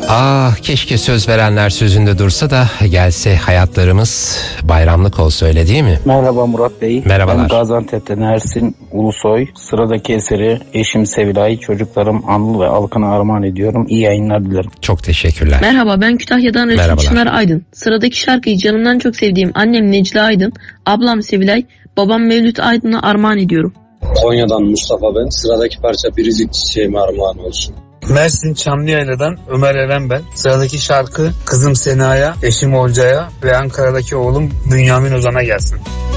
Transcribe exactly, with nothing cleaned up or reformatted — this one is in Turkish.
Ah, keşke söz verenler sözünde dursa da gelse hayatlarımız bayramlık olsa, öyle değil mi? Merhaba Murat Bey. Merhabalar. Ben Gaziantep'ten Ersin Ulusoy. Sıradaki eseri eşim Sevilay, çocuklarım Anıl ve Alkan'a armağan ediyorum. İyi yayınlar dilerim. Çok teşekkürler. Merhaba, ben Kütahya'dan Resul Çınar Aydın. Sıradaki şarkıyı canımdan çok sevdiğim annem Necla Aydın, ablam Sevilay, babam Mevlüt Aydın'a armağan ediyorum. Konya'dan Mustafa ben. Sıradaki parça Biricik Çiçeğime armağan olsun. Mersin Çamlıyayla'dan Ömer Eren ben. Sıradaki şarkı kızım Sena'ya, eşim Olcay'a ve Ankara'daki oğlum Bünyamin Ozan'a gelsin.